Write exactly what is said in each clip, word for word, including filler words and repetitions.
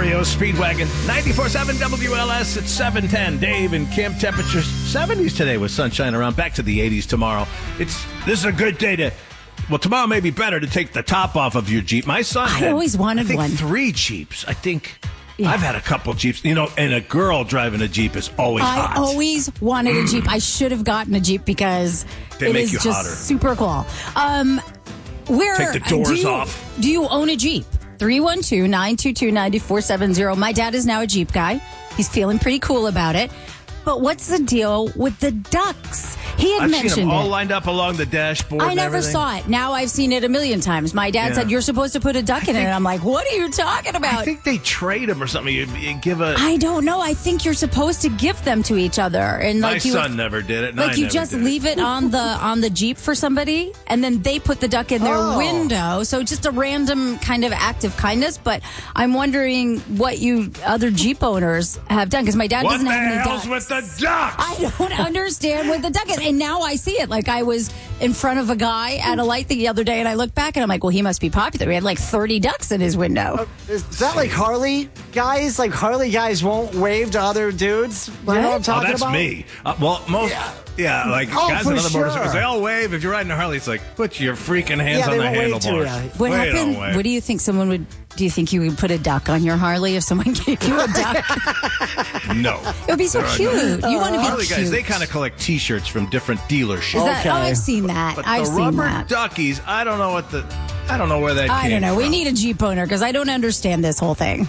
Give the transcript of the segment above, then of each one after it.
R E O Speedwagon, ninety-four point seven W L S at seven ten. Dave and Kim, temperatures seventies today with sunshine around. Back to the eighties tomorrow. It's This is a good day to, well, tomorrow may be better to take the top off of your Jeep. My son I had, always wanted I think, one. three Jeeps. I think Yeah. I've had a couple Jeeps. You know, and a girl driving a Jeep is always I hot. always wanted a Jeep. I should have gotten a Jeep because They it make is you just hotter. super cool. Um, where Take the doors do you, off. Do you own a Jeep? three one two, nine two two, nine four seven zero. My dad is now a Jeep guy. He's feeling pretty cool about it. But what's the deal with the ducks? He had I've mentioned seen them all it. lined up along the dashboard. I and never everything. saw it. Now I've seen it a million times. My dad Yeah. said, you're supposed to put a duck in it. And I'm like, what are you talking about? I think they trade them or something. You, you give a. I don't know. I think you're supposed to give them to each other. And My like you son never did it. And Like I you never just did leave it on the on the Jeep for somebody, and then they put the duck in their Oh. window. So just a random kind of act of kindness. But I'm wondering what you other Jeep owners have done, because my dad What doesn't the have any hell's ducks. with the ducks? I don't understand what the duck is, and now I see it. Like I was in front of a guy at a light the other day, and I looked back, and I'm like, well, he must be popular. He had like thirty ducks in his window. Is that like Harley guys? Like Harley guys won't wave to other dudes? You know what I'm Oh, talking that's about? me. Uh, well, most, yeah, like Oh, guys for on other sure. motorcycles, they all wave. If you're riding a Harley, it's like, put your freaking hands Yeah, on they the won't wave to handlebars. you. What Wait, happened? don't wave. What do you think someone would? Do you think you would put a duck on your Harley if someone gave you a duck? No. It would be so There are cute. no- You want to be Harley cute. guys, they kind of collect T-shirts from different dealerships. Is that, oh, Okay. I've seen that. But I've the seen rubber that. duckies, I don't know what the, I don't know where that I came don't know. We from. need a Jeep owner because I don't understand this whole thing.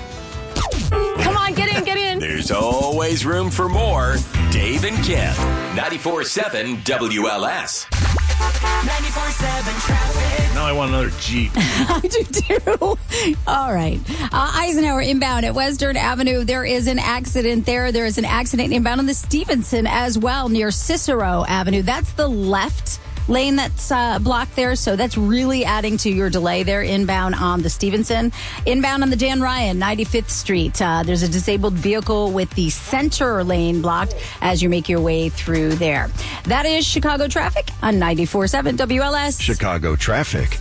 Come on, get in, get in. There's always room for more. Dave and Kim. ninety-four point seven W L S. ninety-four point seven traffic. Now I want another Jeep. I do too. All right. Uh, Eisenhower inbound at Western Avenue. There is an accident there. There is an accident inbound on the Stevenson as well near Cicero Avenue. That's the left lane that's uh, blocked there. So that's really adding to your delay there inbound on the Stevenson. Inbound on the Dan Ryan, ninety-fifth Street. Uh, there's a disabled vehicle with the center lane blocked as you make your way through there. That is Chicago traffic on ninety-four point seven W L S. Chicago traffic.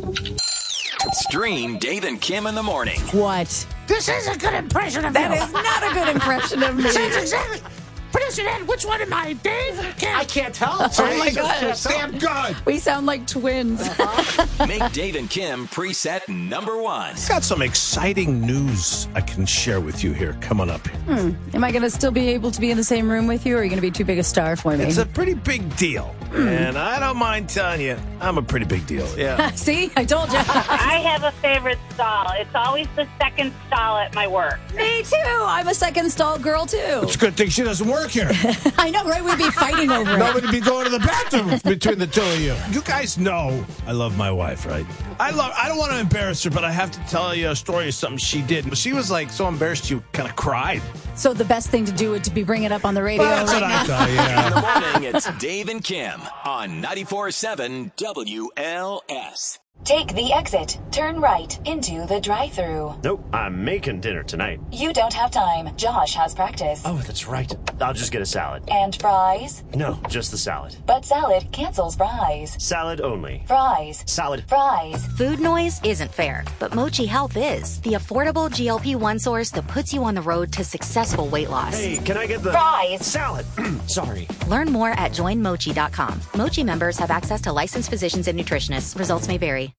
Stream Dave and Kim in the morning. What? This is a good impression of That you. is not a good impression of me. That's exactly. Producer Ed, which one am I, Dave? I can't tell. Oh my gosh. Damn good. We sound like twins. Make Dave and Kim preset number one. Got some exciting news I can share with you here coming up. Am I going to still be able to be in the same room with you, or are you going to be too big a star for me? It's a pretty big deal. And I don't mind telling you, I'm a pretty big deal. Yeah. See? I told you. I have a favorite stall. It's always the second stall at my work. Me too. I'm a second stall girl, too. It's a good thing she doesn't work here. I know, right? We'd be fighting over it. Nobody be going to the bathroom between the two of you. You guys know I love my wife, right? I love. I don't want to embarrass her, but I have to tell you a story of something she did. She was like so embarrassed, she kind of cried. So the best thing to do would to be bringing it up on the radio That's right what now. I thought. In Yeah. the morning, it's Dave and Kim on ninety-four point seven W L S. Take the exit. Turn right into the drive-thru. Nope, I'm making dinner tonight. You don't have time. Josh has practice. Oh, that's right. I'll just get a salad. And fries? No, just the salad. But salad cancels fries. Salad only. Fries. Salad. Fries. Food noise isn't fair, but Mochi Health is. The affordable G L P one source that puts you on the road to successful weight loss. Hey, can I get the Fries. salad? Sorry. Learn more at join mochi dot com. Mochi members have access to licensed physicians and nutritionists. Results may vary.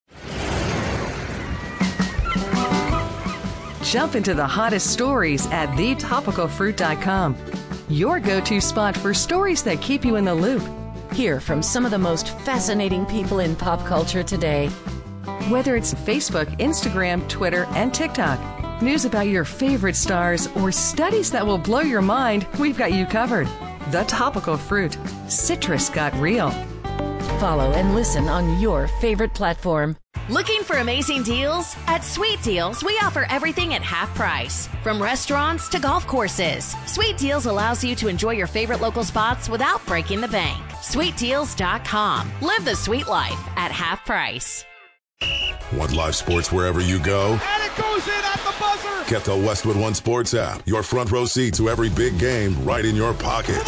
Jump into the hottest stories at the topical fruit dot com. Your go-to spot for stories that keep you in the loop. Hear from some of the most fascinating people in pop culture today. Whether it's Facebook, Instagram, Twitter, and TikTok, news about your favorite stars, or studies that will blow your mind, we've got you covered. The Topical Fruit. Citrus got real. Follow and listen on your favorite platform. Looking for amazing deals? At Sweet Deals, we offer everything at half price. From restaurants to golf courses, Sweet Deals allows you to enjoy your favorite local spots without breaking the bank. sweet deals dot com. Live the sweet life at half price. Want live sports wherever you go? And it goes in at the buzzer! Get the Westwood One Sports app. Your front row seat to every big game right in your pocket.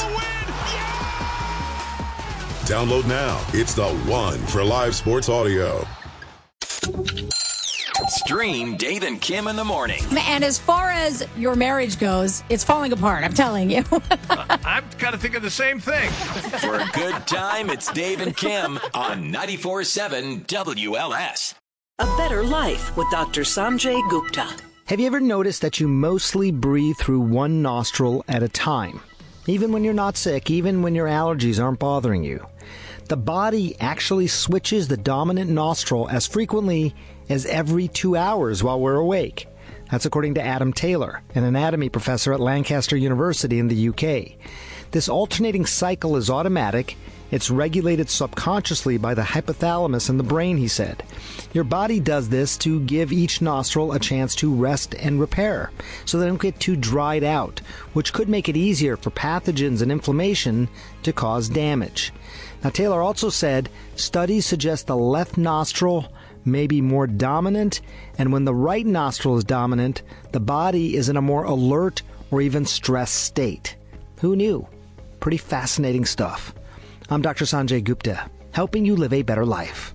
Download now. It's the one for live sports audio. Dream Dave and Kim in the morning. And as far as your marriage goes, it's falling apart, I'm telling you. uh, I'm kind of thinking the same thing. For a good time, it's Dave and Kim on ninety-four point seven W L S. A better life with Doctor Sanjay Gupta. Have you ever noticed that you mostly breathe through one nostril at a time? Even when you're not sick, even when your allergies aren't bothering you. The body actually switches the dominant nostril as frequently as every two hours while we're awake. That's according to Adam Taylor, an anatomy professor at Lancaster University in the U K. This alternating cycle is automatic. It's regulated subconsciously by the hypothalamus in the brain, he said. Your body does this to give each nostril a chance to rest and repair, so they don't get too dried out, which could make it easier for pathogens and inflammation to cause damage. Now, Taylor also said studies suggest the left nostril may be more dominant, and when the right nostril is dominant, the body is in a more alert or even stressed state. Who knew? Pretty fascinating stuff. I'm Doctor Sanjay Gupta, helping you live a better life.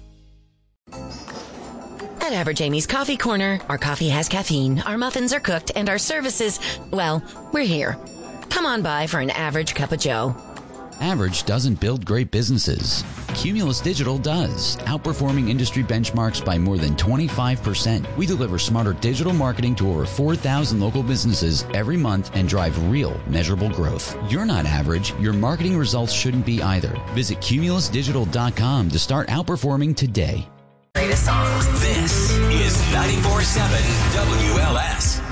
At Average Amy's Coffee Corner, our coffee has caffeine, our muffins are cooked, and our services, well, we're here. Come on by for an average cup of joe. Average doesn't build great businesses. Cumulus Digital does, outperforming industry benchmarks by more than twenty-five percent. We deliver smarter digital marketing to over four thousand local businesses every month and drive real, measurable growth. You're not average. Your marketing results shouldn't be either. Visit cumulus digital dot com to start outperforming today. This is ninety-four point seven W L S.